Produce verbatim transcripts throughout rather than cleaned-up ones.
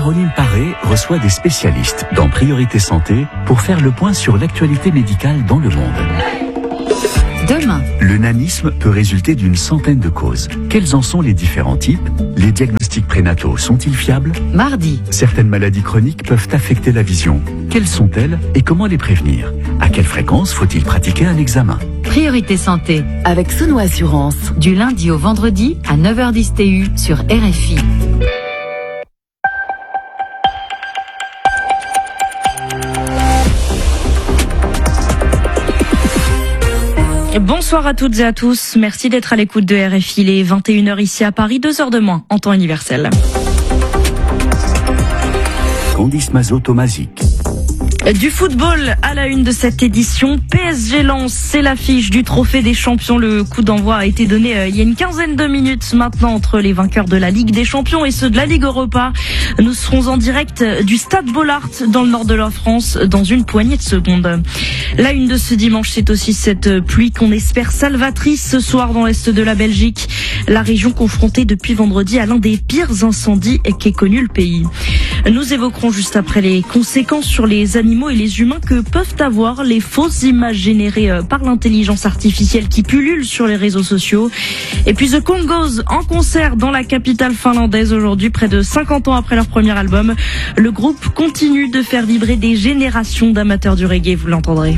Caroline Paré reçoit des spécialistes dans Priorité Santé pour faire le point sur l'actualité médicale dans le monde. Demain, le nanisme peut résulter d'une centaine de causes. Quels en sont les différents types? Les diagnostics prénataux sont-ils fiables? mardi, Certaines maladies chroniques peuvent affecter la vision. Quelles sont-elles et comment les prévenir? À quelle fréquence faut-il pratiquer un examen? Priorité Santé, avec Souno Assurance, du lundi au vendredi à neuf heures dix T U sur R F I. Bonsoir à toutes et à tous, merci d'être à l'écoute de R F I, il est vingt et une heures ici à Paris, deux heures de moins en temps universel. Candice Mazot-Tomazic. Du football à la une de cette édition, P S G Lens, c'est l'affiche du trophée des champions. Le coup d'envoi a été donné euh, il y a une quinzaine de minutes maintenant entre les vainqueurs de la Ligue des Champions et ceux de la Ligue Europa. Nous serons en direct du Stade Bollaert dans le nord de la France dans une poignée de secondes. La une de ce dimanche, c'est aussi cette pluie qu'on espère salvatrice ce soir dans l'est de la Belgique. La région confrontée depuis vendredi à l'un des pires incendies qu'ait connu le pays. Nous évoquerons juste après les conséquences sur les animaux et les humains que peuvent avoir les fausses images générées par l'intelligence artificielle qui pullulent sur les réseaux sociaux. Et puis The Congos en concert dans la capitale finlandaise aujourd'hui, près de cinquante ans après leur premier album. Le groupe continue de faire vibrer des générations d'amateurs du reggae, vous l'entendrez.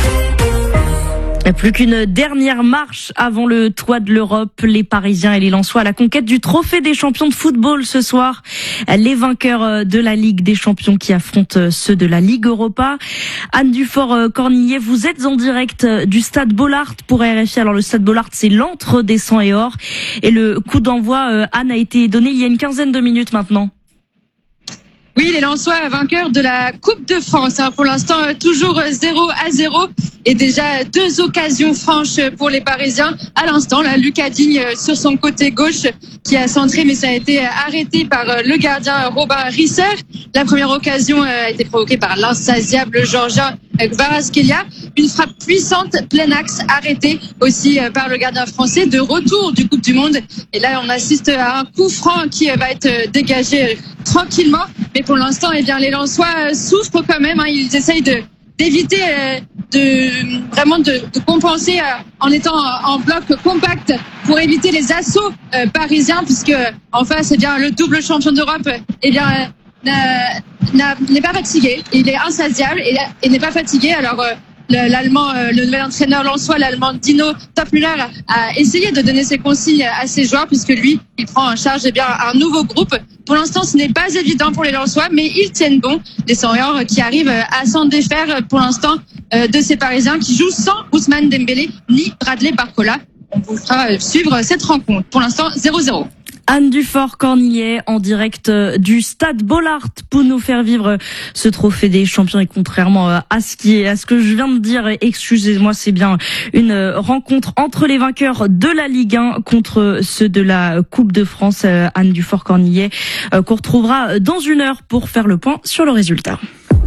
Plus qu'une dernière marche avant le toit de l'Europe, les Parisiens et les Lensois à la conquête du trophée des champions de football ce soir. Les vainqueurs de la Ligue des champions qui affrontent ceux de la Ligue Europa. Anne Dufort-Cornillet, vous êtes en direct du Stade Bollaert pour R F I. Alors le Stade Bollaert, c'est l'antre des sang et or. Et le coup d'envoi, Anne, a été donné il y a une quinzaine de minutes maintenant. Oui, les Lensois vainqueurs de la Coupe de France. Hein, pour l'instant, toujours zéro à zéro. Et déjà deux occasions franches pour les Parisiens. À l'instant, là, Lucas Digne sur son côté gauche qui a centré, mais ça a été arrêté par le gardien Robin Risser. La première occasion a été provoquée par l'insatiable Georgia Kvaratskhelia. Une frappe puissante, plein axe, arrêtée aussi par le gardien français de retour du Coupe du Monde. Et là, on assiste à un coup franc qui va être dégagé tranquillement. Mais pour l'instant, eh bien, les Lensois souffrent quand même. Hein. Ils essayent de d'éviter euh, de vraiment de, de compenser euh, en étant en bloc compact pour éviter les assauts euh, parisiens, puisque en face, eh bien, le double champion d'Europe, eh bien, n'a, n'a, n'est pas fatigué. Il est insatiable et, et n'est pas fatigué. Alors euh, l'allemand, euh, le nouvel entraîneur lensois, l'allemand Dino Toppmüller, a essayé de donner ses consignes à ses joueurs, puisque lui, il prend en charge eh bien un nouveau groupe. Pour l'instant, ce n'est pas évident pour les Lensois, mais ils tiennent bon. Les Seniors qui arrivent à s'en défaire pour l'instant euh, de ces Parisiens qui jouent sans Ousmane Dembélé ni Bradley Barcola. On vous fera suivre cette rencontre. Pour l'instant, zéro zéro. Anne Dufort-Cornillet en direct du Stade Bollaert pour nous faire vivre ce trophée des champions. Et contrairement à ce qui est, à ce que je viens de dire, excusez-moi, c'est bien une rencontre entre les vainqueurs de la Ligue un contre ceux de la Coupe de France. Anne Dufort-Cornillet qu'on retrouvera dans une heure pour faire le point sur le résultat.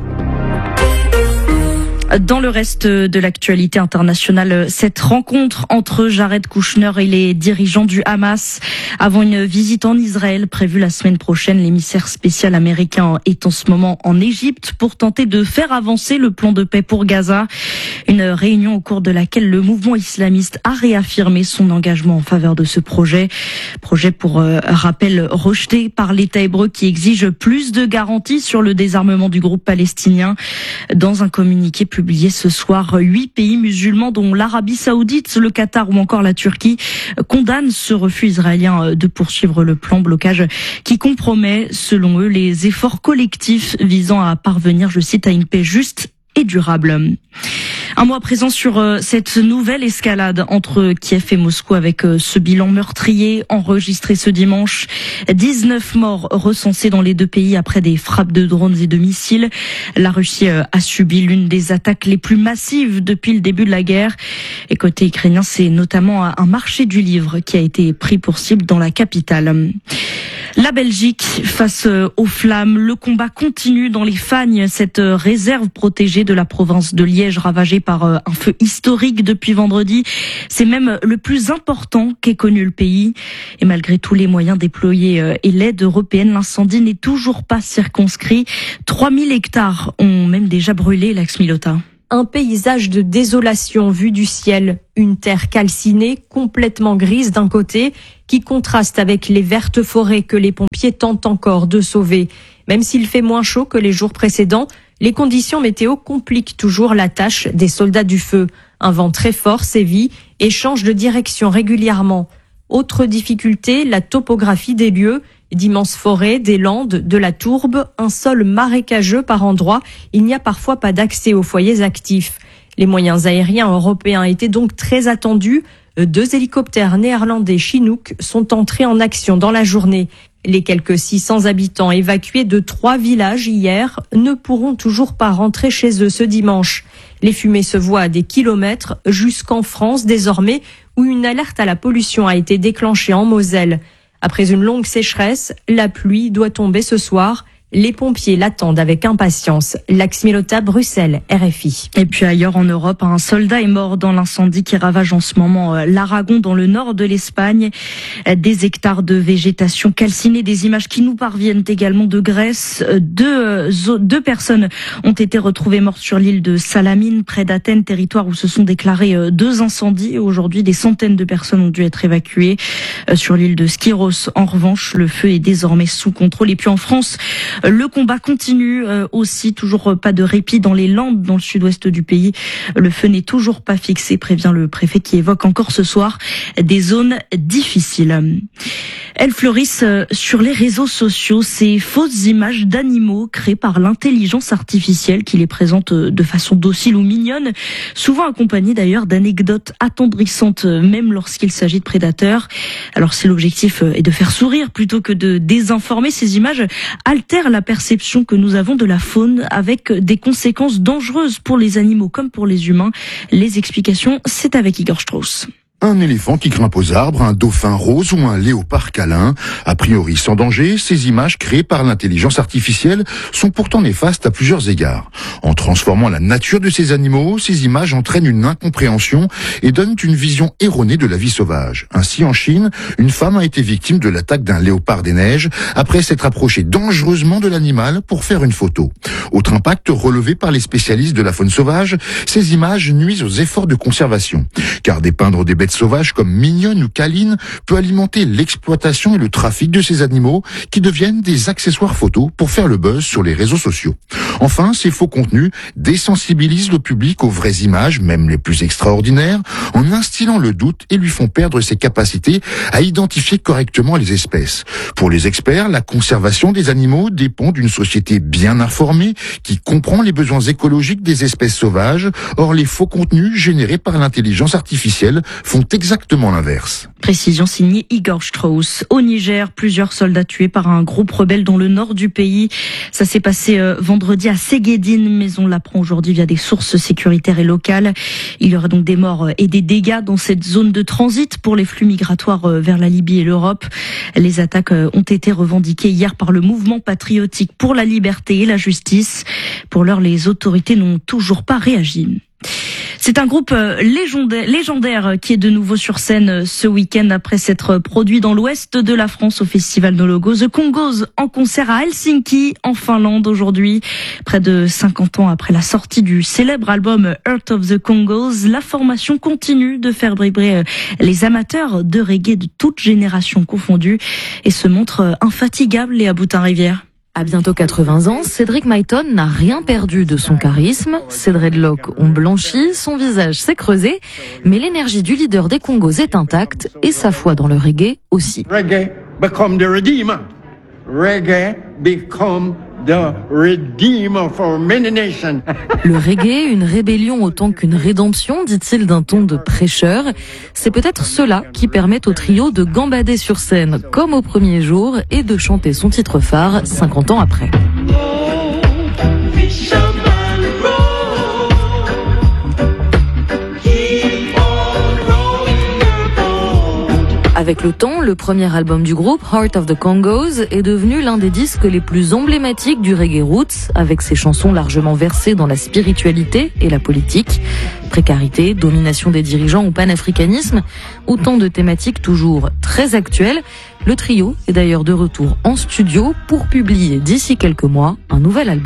Dans le reste de l'actualité internationale, cette rencontre entre Jared Kushner et les dirigeants du Hamas avant une visite en Israël prévue la semaine prochaine. L'émissaire spécial américain est en ce moment en Égypte pour tenter de faire avancer le plan de paix pour Gaza. Une réunion au cours de laquelle le mouvement islamiste a réaffirmé son engagement en faveur de ce projet. Projet pour euh, rappel rejeté par l'État hébreu qui exige plus de garanties sur le désarmement du groupe palestinien. Dans un communiqué publié Publié ce soir, huit pays musulmans, dont l'Arabie Saoudite, le Qatar ou encore la Turquie, condamnent ce refus israélien de poursuivre le plan blocage qui compromet, selon eux, les efforts collectifs visant à parvenir, je cite, à une paix juste et durable. Un mot à présent sur euh, cette nouvelle escalade entre Kiev et Moscou avec euh, ce bilan meurtrier enregistré ce dimanche. dix-neuf morts recensés dans les deux pays après des frappes de drones et de missiles. La Russie euh, a subi l'une des attaques les plus massives depuis le début de la guerre. Et côté ukrainien, c'est notamment un marché du livre qui a été pris pour cible dans la capitale. La Belgique face aux flammes, le combat continue dans les Fagnes, cette réserve protégée de la province de Liège ravagée par un feu historique depuis vendredi. C'est même le plus important qu'ait connu le pays. Et malgré tous les moyens déployés et l'aide européenne, l'incendie n'est toujours pas circonscrit. trois mille hectares ont même déjà brûlé, Lax Milota. Un paysage de désolation vu du ciel, une terre calcinée, complètement grise d'un côté, qui contraste avec les vertes forêts que les pompiers tentent encore de sauver. Même s'il fait moins chaud que les jours précédents, les conditions météo compliquent toujours la tâche des soldats du feu. Un vent très fort sévit et change de direction régulièrement. Autre difficulté, la topographie des lieux. D'immenses forêts, des landes, de la tourbe, un sol marécageux par endroits. Il n'y a parfois pas d'accès aux foyers actifs. Les moyens aériens européens étaient donc très attendus. Deux hélicoptères néerlandais Chinook sont entrés en action dans la journée. Les quelques six cents habitants évacués de trois villages hier ne pourront toujours pas rentrer chez eux ce dimanche. Les fumées se voient à des kilomètres jusqu'en France désormais, où une alerte à la pollution a été déclenchée en Moselle. Après une longue sécheresse, la pluie doit tomber ce soir. Les pompiers l'attendent avec impatience. Lax Milota, Bruxelles, R F I. Et puis ailleurs en Europe, un soldat est mort dans l'incendie qui ravage en ce moment l'Aragon dans le nord de l'Espagne. Des hectares de végétation calcinée, des images qui nous parviennent également de Grèce. Deux, deux personnes ont été retrouvées mortes sur l'île de Salamine, près d'Athènes, territoire où se sont déclarés deux incendies. Aujourd'hui, des centaines de personnes ont dû être évacuées. Sur l'île de Skyros, en revanche, le feu est désormais sous contrôle. Et puis en France, le combat continue euh, aussi, toujours pas de répit dans les Landes, dans le sud-ouest du pays. Le feu n'est toujours pas fixé, prévient le préfet qui évoque encore ce soir des zones difficiles. Elles fleurissent sur les réseaux sociaux, ces fausses images d'animaux créées par l'intelligence artificielle qui les présente de façon docile ou mignonne, souvent accompagnées d'ailleurs d'anecdotes attendrissantes, même lorsqu'il s'agit de prédateurs. Alors si l'objectif est de faire sourire plutôt que de désinformer, ces images altèrent la perception que nous avons de la faune avec des conséquences dangereuses pour les animaux comme pour les humains. Les explications, c'est avec Igor Strauss. Un éléphant qui grimpe aux arbres, un dauphin rose ou un léopard câlin. A priori sans danger, ces images créées par l'intelligence artificielle sont pourtant néfastes à plusieurs égards. En transformant la nature de ces animaux, ces images entraînent une incompréhension et donnent une vision erronée de la vie sauvage. Ainsi, en Chine, une femme a été victime de l'attaque d'un léopard des neiges après s'être approchée dangereusement de l'animal pour faire une photo. Autre impact relevé par les spécialistes de la faune sauvage, ces images nuisent aux efforts de conservation. Car dépeindre des bêtes sauvages comme mignonnes ou câlines peut alimenter l'exploitation et le trafic de ces animaux qui deviennent des accessoires photos pour faire le buzz sur les réseaux sociaux. Enfin, ces faux contenus désensibilisent le public aux vraies images, même les plus extraordinaires, en instillant le doute et lui font perdre ses capacités à identifier correctement les espèces. Pour les experts, la conservation des animaux dépend d'une société bien informée qui comprend les besoins écologiques des espèces sauvages. Or, les faux contenus générés par l'intelligence artificielle font exactement l'inverse. Précision signée Igor Strauss. Au Niger, plusieurs soldats tués par un groupe rebelle dans le nord du pays. Ça s'est passé euh, vendredi à Ségédine, mais on l'apprend aujourd'hui via des sources sécuritaires et locales. Il y aura donc des morts et des dégâts dans cette zone de transit pour les flux migratoires vers la Libye et l'Europe. Les attaques ont été revendiquées hier par le mouvement patriotique pour la liberté et la justice. Pour l'heure, les autorités n'ont toujours pas réagi. C'est un groupe légendaire, légendaire qui est de nouveau sur scène ce week-end après s'être produit dans l'ouest de la France au festival No Logo. The Congos en concert à Helsinki, en Finlande aujourd'hui. Près de cinquante ans après la sortie du célèbre album Heart of the Congos, la formation continue de faire vibrer les amateurs de reggae de toutes générations confondues et se montre infatigable, Léa Boutin-Rivière. À bientôt quatre-vingts ans, Cédric Myton n'a rien perdu de son charisme. Ses dreadlocks ont blanchi, son visage s'est creusé, mais l'énergie du leader des Congos est intacte et sa foi dans le reggae aussi. Reggae become the redeemer. Reggae become the redeemer for many nations. Le reggae, une rébellion autant qu'une rédemption, dit-il d'un ton de prêcheur. C'est peut-être cela qui permet au trio de gambader sur scène comme au premier jour et de chanter son titre phare cinquante ans après. Avec le temps, le premier album du groupe, Heart of the Congos, est devenu l'un des disques les plus emblématiques du reggae roots, avec ses chansons largement versées dans la spiritualité et la politique. Précarité, domination des dirigeants ou panafricanisme, autant de thématiques toujours très actuelles. Le trio est d'ailleurs de retour en studio pour publier d'ici quelques mois un nouvel album.